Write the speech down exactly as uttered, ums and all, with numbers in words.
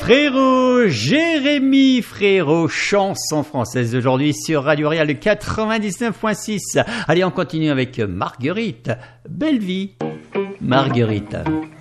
Frérot, Jérémy Frérot, chanson française aujourd'hui sur Radio Réal quatre-vingt-dix-neuf point six. Allez, on continue avec Marguerite. Belle vie, Marguerite.